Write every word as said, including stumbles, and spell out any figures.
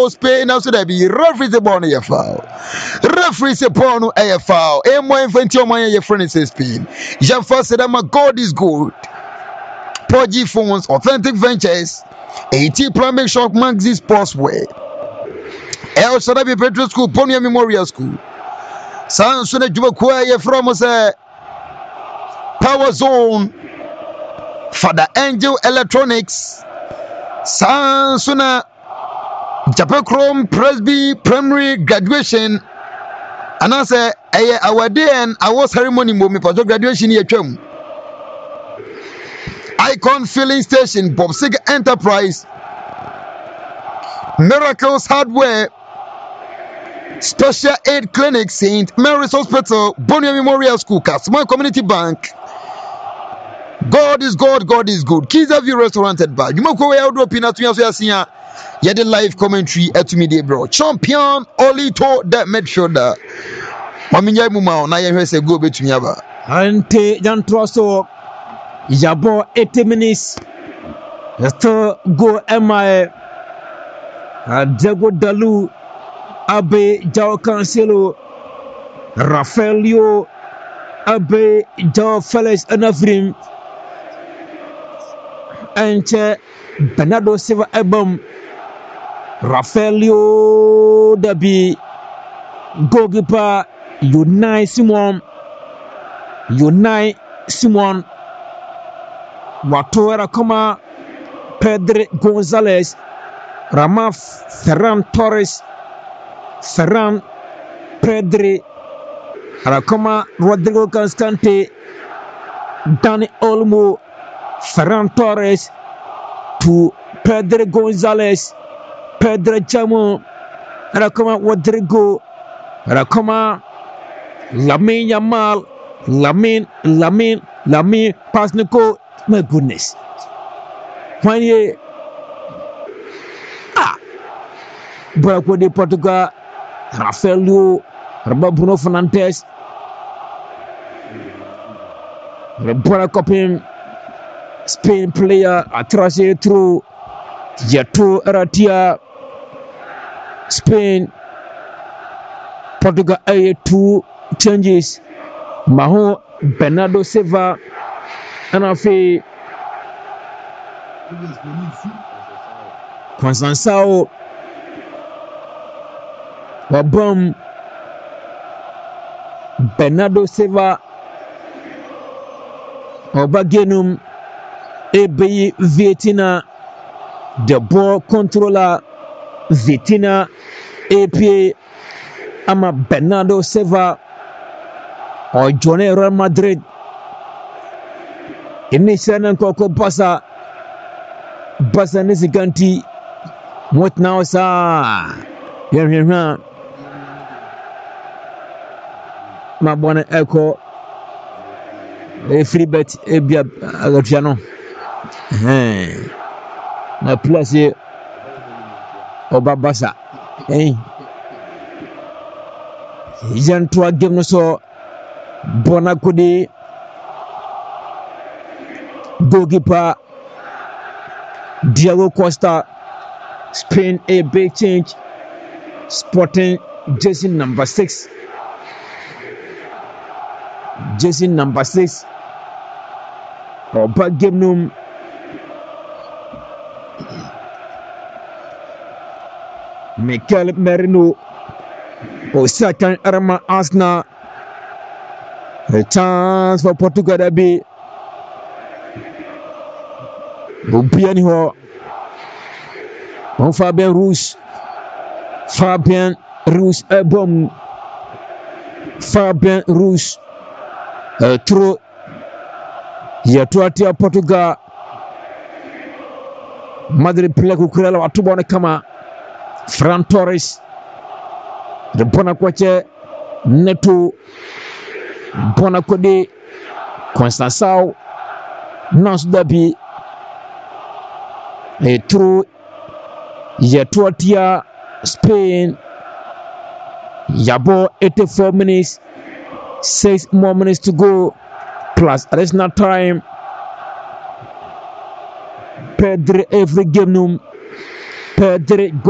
Spain also there be referee the ball no foul. Referee the ball no a foul. E mo infantio man your friend is Spain. Jean first said my God is good. Poggy Phones, Authentic Ventures, eighty Plumbing Shop, Maxi Sportswear, El Shadabi Petro School, Ponya Memorial School. San Suna Jubakua from us Power Zone, Father Angel Electronics, San Suna Japan Chrome Presby Primary Graduation. And I say, our day and our ceremony moment for graduation here. Icon Filling Station, Bob Seger Enterprise, Miracles Hardware, Special Aid Clinic, Saint Mary's Hospital, Bonia Memorial School, Kasman Community Bank. God is God, God is good. Kids have you restauranted by. You moko we outdoor peanut to your yeah, the live commentary at me, bro. Champion Olito that midfielder. Maminya Muma, na ye say go between yaba. Ante Jan Trosso. Yabo eighty minutes. Still go M I. Diego Dalu, Abe Jao Cancelo, Rafaelio, Abe Jao Felix Anavrim, Anche Bernardo Silva Ebom, Rafaelio Dabi, goalkeeper Unai Simon, Unai Simon. Watoera Koma, Pedro Gonzalez, Rama Ferran Torres, Ferran Pedri, Rakoma Rodrigo Cascante, Dani Olmo, Ferran Torres, to Pedro Gonzalez, Pedro Jamo, Rakoma Rodrigo, Rakoma Lamine Yamal, Lamine, Lamine, Lamine, Pasnico. My goodness. When you ah Braco de Portugal, Rafaelio, Bruno Fernandes, Rebora Copin, Spain player, Atrase through Yato Aratia, Spain, Portugal, A two changes, Maho, Bernardo Silva. And I feel Constançao Wabum Bernardo Silva Obagenum Ebe Vietina, the ball controller Vitina A P Ama Bernardo Silva or Johnny Real Madrid. Initial Coco Bassa Bassa Nisiganti. What now, sir? Here, here, here. My bonnet echo a free bet a bia a piano. My plus here Oba Bassa. Eh, Jan to a game no so Bonacudi. Goalkeeper Diego Costa, Spain a big change, Sporting jersey number six, jersey number six, Oba Gemnum, Mikel Merino, Osakan Arma Arsenal, a chance for Portugal to be. Bupiani ho on Fabien Rouge Fabien Rouge est bon Fabien Rouge euh, trop il y a trois tiers Portugal Madrid Pilaku Kurela watubone kama Ferran Torres de Bonacquache Neto Bonacode Constançao Nance Dabi et through Yatuatia Spain Yabo eighty-four minutes, six more minutes to go plus additional time. Pedri every game, Pedri